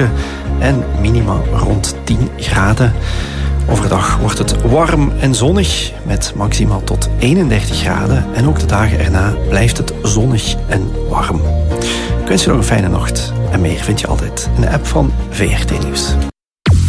wolken en minima rond 10 graden. Overdag wordt het warm en zonnig met maxima tot 31 graden. En ook de dagen erna blijft het zonnig en warm. Ik wens je nog een fijne nacht. En meer vind je altijd in de app van VRT Nieuws.